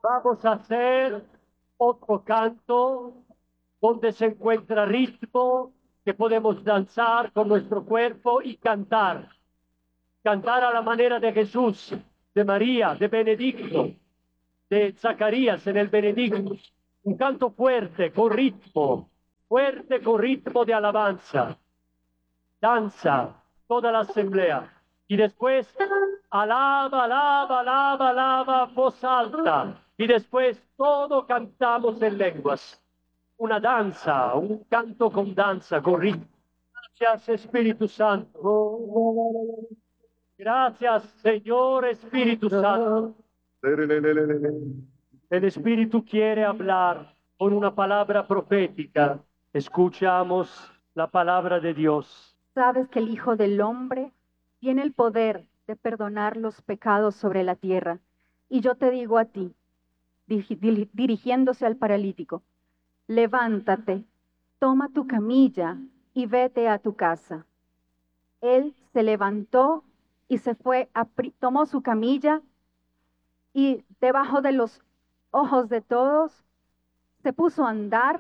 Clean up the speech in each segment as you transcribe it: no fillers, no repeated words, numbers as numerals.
Vamos a hacer otro canto donde se encuentra ritmo, que podemos danzar con nuestro cuerpo y cantar. Cantar a la manera de Jesús, de María, de Benedicto, de Zacarías en el Benedictus. Un canto fuerte con ritmo de alabanza. Danza toda la asamblea. Y después, alaba, alaba, alaba, alaba, voz alta. Y después todo cantamos en lenguas. Una danza, un canto con danza, con ritmo. Gracias, Espíritu Santo. Gracias, Señor Espíritu Santo. El Espíritu quiere hablar con una palabra profética. Escuchamos la palabra de Dios. Sabes que el Hijo del Hombre tiene el poder de perdonar los pecados sobre la tierra. Y yo te digo a ti, dirigiéndose al paralítico, levántate, toma tu camilla y vete a tu casa. Él se levantó y se fue, tomó su camilla y debajo de los ojos de todos se puso a andar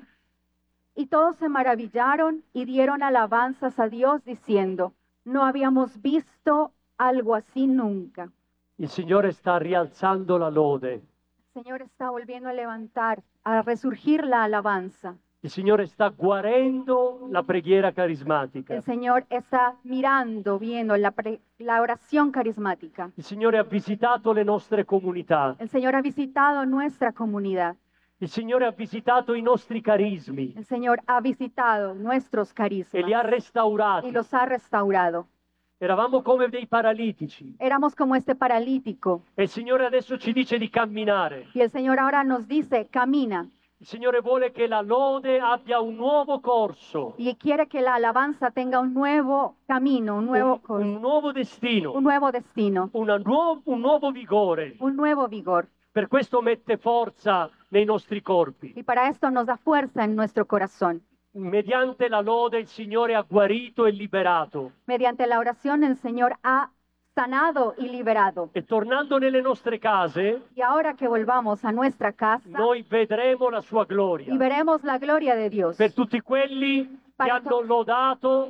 y todos se maravillaron y dieron alabanzas a Dios diciendo, no habíamos visto algo así nunca. El Señor está rialzando la lode. El Señor está volviendo a levantar, a resurgir la alabanza. El Señor está guarendo la preghiera carismática. El Señor está mirando, viendo la oración carismática. Il Signore ha visitato le nostre comunità. El Señor ha visitado nuestra comunidad. Il Signore ha visitato i nostri carismi. El Señor ha visitado nuestros carismas. E li ha restaurati. Y los ha restaurado. Eravamo come dei paralitici. Éramos como este paralítico. E il Signore adesso ci dice di camminare. Y el Señor ahora nos dice, camina. Il Signore vuole che la lode abbia un nuovo corso. Y quiere que la alabanza tenga un nuevo camino, un nuovo destino. Un nuevo destino. Un nuovo vigore. Un nuevo vigor. Per questo mette forza nei nostri corpi. Y para esto nos da fuerza en nuestro corazón. Mediante la lode il Signore ha guarito e liberato. Mediante la oración el Señor ha sanado y liberado. E tornando nelle nostre case, y ahora que volvamos a nuestra casa, noi vedremo la sua gloria. Y veremos la gloria de Dios. Per tutti quelli che hanno lodato,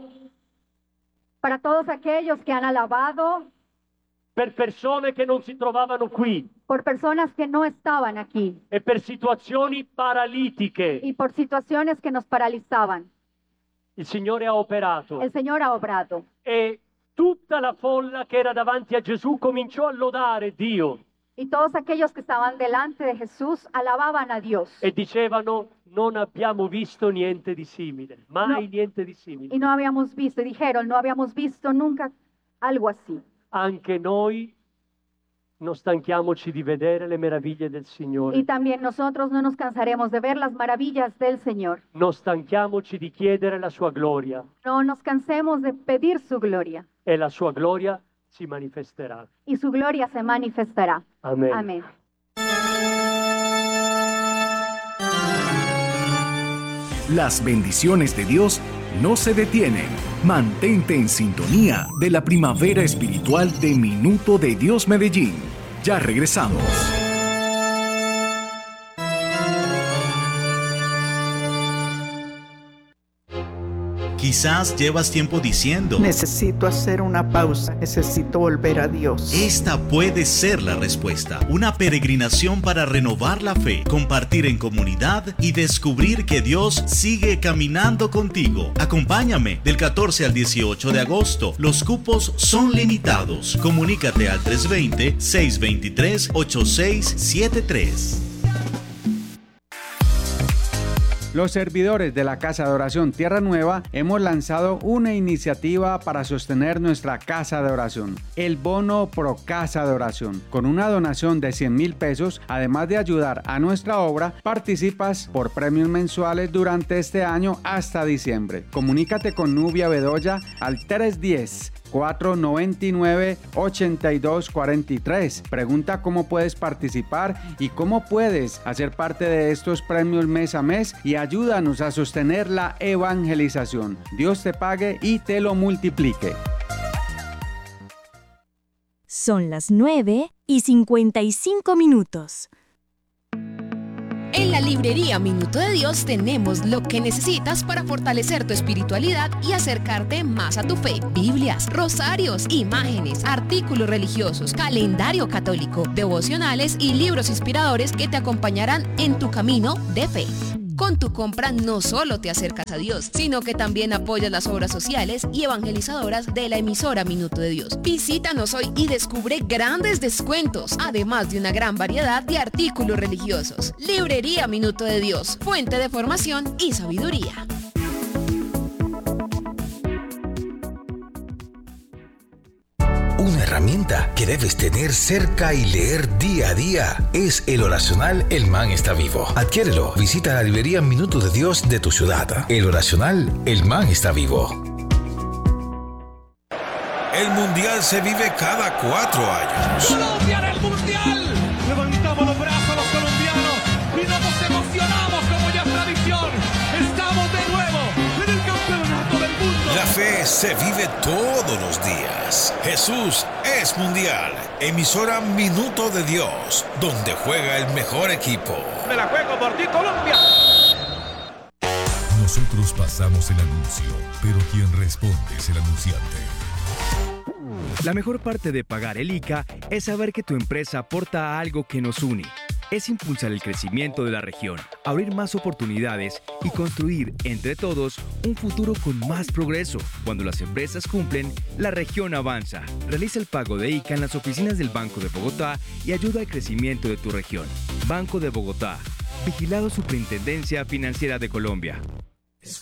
para todos aquellos que han alabado, per persone che non si trovavano qui, por personas que no estaban aquí, e per situazioni paralitiche, y por situaciones que nos paralizaban. Il Signore ha operato. El Señor ha obrado. E tutta la folla che era davanti a Gesù cominciò a lodare Dio. Y todos aquellos que estaban delante de Jesús alababan a Dios. E dicevano, non abbiamo visto niente di simile, mai niente di simile. Y no habíamos visto, y dijeron, no habíamos visto nunca algo así. Anche noi non stanchiamoci di vedere le meraviglie del Signore. Y también nosotros no nos cansaremos de ver las maravillas del Señor. Non stanchiamoci di chiedere la sua gloria. No nos cansemos de pedir su gloria. E la sua gloria si manifesterà. Y su gloria se manifestará. Amén. Amén. Las bendiciones de Dios no se detienen. Mantente en sintonía de la primavera espiritual de Minuto de Dios Medellín. Ya regresamos. Quizás llevas tiempo diciendo, necesito hacer una pausa, necesito volver a Dios. Esta puede ser la respuesta. Una peregrinación para renovar la fe, compartir en comunidad y descubrir que Dios sigue caminando contigo. Acompáñame del 14 al 18 de agosto. Los cupos son limitados. Comunícate al 320-623-8673. Los servidores de la Casa de Oración Tierra Nueva hemos lanzado una iniciativa para sostener nuestra Casa de Oración, el Bono Pro Casa de Oración. Con una donación de 100,000 pesos, además de ayudar a nuestra obra, participas por premios mensuales durante este año hasta diciembre. Comunícate con Nubia Bedoya al 310-499-8243. Pregunta cómo puedes participar y cómo puedes hacer parte de estos premios mes a mes y ayúdanos a sostener la evangelización. Dios te pague y te lo multiplique. Son las 9:55. En la librería Minuto de Dios tenemos lo que necesitas para fortalecer tu espiritualidad y acercarte más a tu fe. Biblias, rosarios, imágenes, artículos religiosos, calendario católico, devocionales y libros inspiradores que te acompañarán en tu camino de fe. Con tu compra no solo te acercas a Dios, sino que también apoyas las obras sociales y evangelizadoras de la emisora Minuto de Dios. Visítanos hoy y descubre grandes descuentos, además de una gran variedad de artículos religiosos. Librería Minuto de Dios, fuente de formación y sabiduría. Una herramienta que debes tener cerca y leer día a día es el oracional El Man está vivo. Adquiérelo. Visita la librería Minuto de Dios de tu ciudad. El oracional El Man está vivo. El mundial se vive cada 4 años. ¡Colombia en el mundial! Levantamos los brazos los colombianos y nos emocionamos como ya es tradición. Estamos de nuevo en el campeonato del mundo. La fe se vive todos los días. Jesús es mundial. Emisora Minuto de Dios, donde juega el mejor equipo. Me la juego por ti, Colombia. Nosotros pasamos el anuncio, pero quien responde es el anunciante. La mejor parte de pagar el ICA es saber que tu empresa aporta algo que nos une. Es impulsar el crecimiento de la región, abrir más oportunidades y construir, entre todos, un futuro con más progreso. Cuando las empresas cumplen, la región avanza. Realiza el pago de ICA en las oficinas del Banco de Bogotá y ayuda al crecimiento de tu región. Banco de Bogotá. Vigilado Superintendencia Financiera de Colombia.